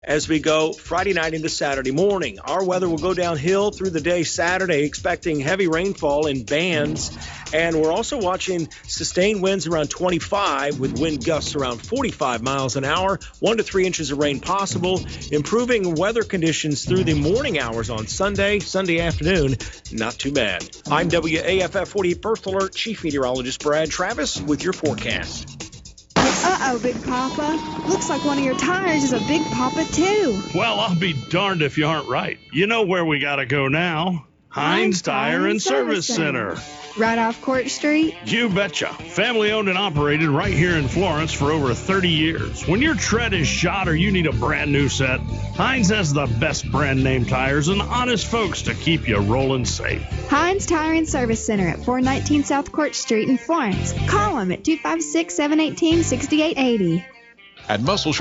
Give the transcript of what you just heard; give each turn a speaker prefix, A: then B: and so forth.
A: As we go Friday night into Saturday morning, our weather will go downhill through the day Saturday, expecting heavy rainfall in bands. And we're also watching sustained winds around 25 with wind gusts around 45 miles an hour, 1 to 3 inches of rain possible. Improving weather conditions through the morning hours on Sunday afternoon. Not too bad. I'm WAFF 48 First Alert Chief Meteorologist Brad Travis with your forecast.
B: Uh-oh, Big Papa. Looks like one of your tires is a Big Papa, too.
C: Well, I'll be darned if you aren't right. You know where we gotta go now. Hines Tire and Service Center.
B: Right off Court Street?
C: You betcha. Family owned and operated right here in Florence for over 30 years. When your tread is shot or you need a brand new set, Hines has the best brand name tires and honest folks to keep you rolling safe.
B: Hines Tire and Service Center at 419 South Court Street in Florence. Call them at 256-718-6880.
D: At Muscle